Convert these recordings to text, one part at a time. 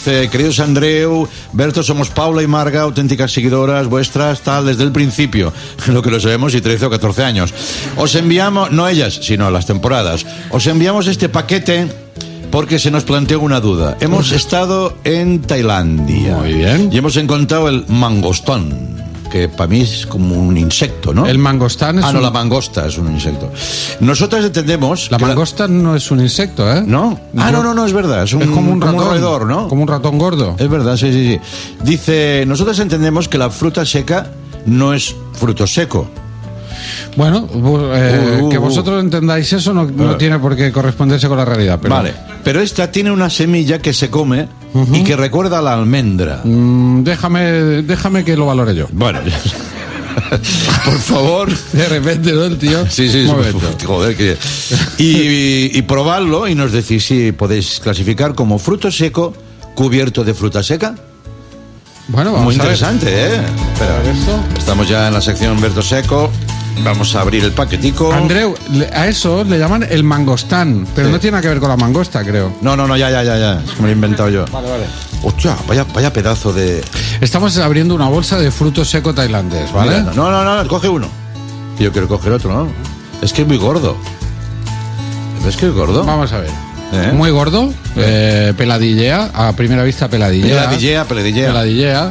dice: queridos Andreu, Berto, somos Paula y Marga, auténticas seguidoras vuestras, tal, desde el principio, lo que lo sabemos, y 13 o 14 años. Os enviamos, no ellas, sino las temporadas, os enviamos este paquete porque se nos planteó una duda. Hemos estado en Tailandia. Muy bien. Y hemos encontrado el mangostón, que para mí es como un insecto, ¿no? El mangostán es la mangosta es un insecto. Nosotras entendemos... La mangosta no es un insecto, ¿eh? ¿No? No, es verdad. Es como un ratón, roedor, ¿no? Como un ratón gordo. Es verdad, sí. Dice, nosotras entendemos que la fruta seca no es fruto seco. Bueno, que vosotros entendáis eso no tiene por qué corresponderse con la realidad. Pero... Vale, pero esta tiene una semilla que se come y que recuerda a la almendra. Déjame que lo valore yo. Bueno, por favor. De repente, ¿no, el tío? Sí. Joder, que... Y probadlo y nos decís si podéis clasificar como fruto seco cubierto de fruta seca. Bueno, vamos muy a ver. Interesante, ¿eh? Espera, estamos ya en la sección Berto Seco. Vamos a abrir el paquetico. Andreu, a eso le llaman el mangostán, pero no tiene nada que ver con la mangosta, creo. No, ya. Es que me lo he inventado yo. Vale. Hostia, vaya pedazo de... Estamos abriendo una bolsa de fruto seco tailandés, ¿vale? Mira, no, coge uno. Yo quiero coger otro, ¿no? Es que es muy gordo. ¿Ves que es gordo? Vamos a ver. Muy gordo, peladillea, a primera vista peladillea. Peladillea.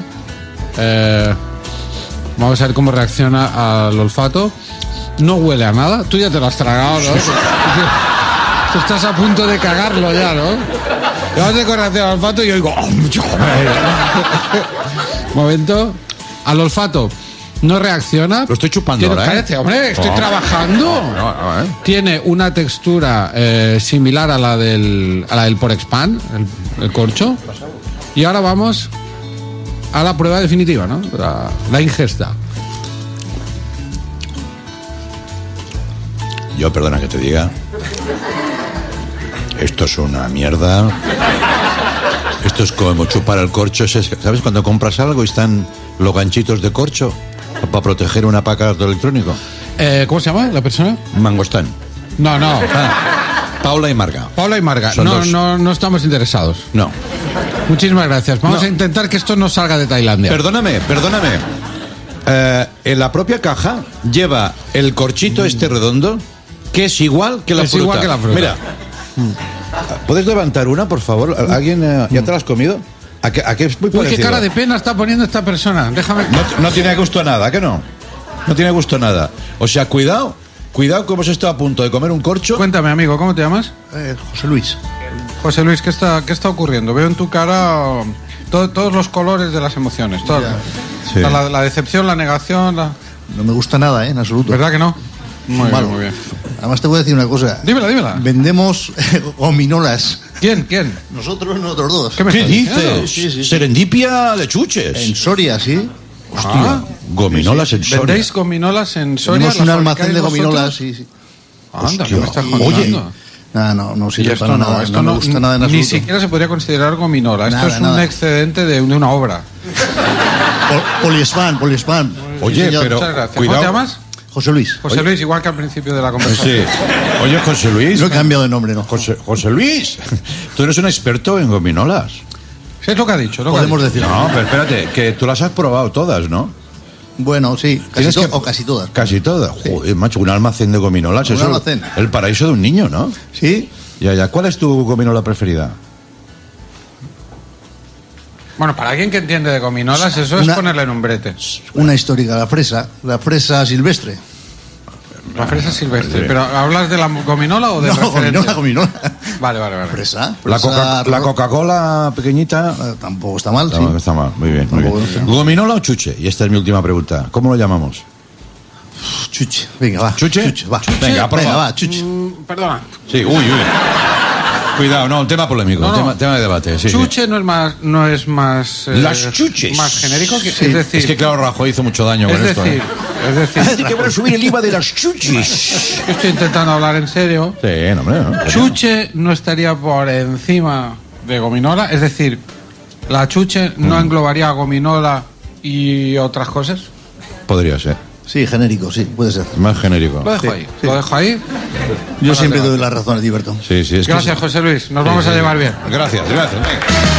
Vamos a ver cómo reacciona al olfato. No huele a nada. Tú ya te lo has tragado, ¿no? Tú estás a punto de cagarlo ya, ¿no? Vamos a reacción al olfato y yo digo... Momento. Al olfato no reacciona. Lo estoy chupando ahora, ¿eh? Cállate, hombre, estoy trabajando. Tiene una textura similar a la del Porexpan, el corcho. Y ahora vamos a la prueba definitiva, ¿no? La ingesta. Yo, perdona que te diga, esto es una mierda. Esto es como chupar el corcho. ¿Sabes cuando compras algo y están los ganchitos de corcho para proteger un aparato electrónico? ¿Cómo se llama la persona? Mangostán. No. Paula y Marga. No estamos interesados. No. Muchísimas gracias. Vamos a intentar que esto no salga de Tailandia. Perdóname. En la propia caja lleva el corchito este redondo, que es igual que la fruta. Igual que la fruta. Mira. ¿Puedes levantar una, por favor? ¿Alguien ya te la has comido? ¿A qué es muy parecido? Uy, qué cara de pena está poniendo esta persona. Déjame. No tiene gusto a nada, ¿a qué no? No tiene gusto a nada. O sea, cuidado que hemos estado a punto de comer un corcho. Cuéntame, amigo, ¿cómo te llamas? José Luis. José Luis, ¿qué está ocurriendo? Veo en tu cara todos los colores de las emociones. Sí. La decepción, la negación. No me gusta nada, en absoluto. ¿Verdad que no? Muy bien. Además te voy a decir una cosa. Dímela. Vendemos gominolas. ¿Quién? Nosotros dos. ¿Qué dices? Sí. Serendipia de chuches. En Soria, sí. Hostia, gominolas en Soria. ¿Vendéis gominolas en Soria? Tenemos un almacén de gominolas, sí. Anda, ¿qué me estás contando? Oye. No sirve para nada. Esto no me gusta nada en absoluto. Ni siquiera se podría considerar gominola. Esto es un nada. excedente de una obra. Poliespan. Oye, Sí, pero Muchas gracias. cuidado. ¿Cómo te llamas? José Luis. José Luis, igual que al principio de la conversación. Sí. Oye, José Luis. No he cambiado de nombre, ¿no? José Luis, tú eres un experto en gominolas. Sí, es lo que ha dicho. Podemos decir. No, pero espérate, que tú las has probado todas, ¿no? Bueno, sí. O casi todas. Casi todas. Joder, macho, un almacén de gominolas. Un Eso almacén. El paraíso de un niño, ¿no? Sí. Ya. ¿Cuál es tu gominola preferida? Bueno, para alguien que entiende de gominolas, eso es ponerle en un brete. Una histórica, la fresa silvestre. La fresa silvestre. ¿Pero hablas de la gominola o del referente? Gominola. Vale. Fresa. La Coca-Cola pequeñita. Tampoco está mal, sí. Está mal, muy bien. ¿Gominola o chuche? Y esta es mi última pregunta. ¿Cómo lo llamamos? Chuche. Venga, va. ¿Chuche? Va. Venga, va, chuche. Perdona. Sí, uy. Cuidado, no, un tema polémico, tema de debate. Sí, chuche no es más... Las chuches. Más genérico que... Sí. Es decir... Es que claro, Rajoy hizo mucho daño con esto. Es decir... Así que voy a subir el IVA de las chuches. Yo estoy intentando hablar en serio. Sí, no, hombre. No. Chuche no estaría por encima de gominola. Es decir, la chuche no englobaría gominola y otras cosas. Podría ser. Sí, genérico, sí, puede ser. Más genérico. Lo dejo ahí. Sí. Lo dejo ahí. Yo siempre doy la razón a Tiberto. Sí, es Gracias, José Luis. Nos vamos a llevar bien. Gracias. Venga.